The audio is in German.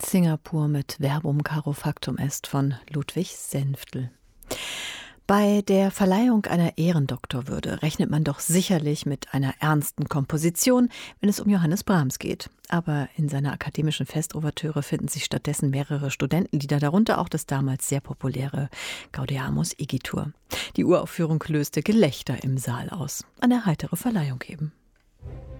Singapur mit Verbum caro factum est von Ludwig Senftl. Bei der Verleihung einer Ehrendoktorwürde rechnet man doch sicherlich mit einer ernsten Komposition, wenn es um Johannes Brahms geht. Aber in seiner akademischen Festouvertüre finden sich stattdessen mehrere Studentenlieder, darunter auch das damals sehr populäre Gaudeamus Igitur. Die Uraufführung löste Gelächter im Saal aus. Eine heitere Verleihung eben.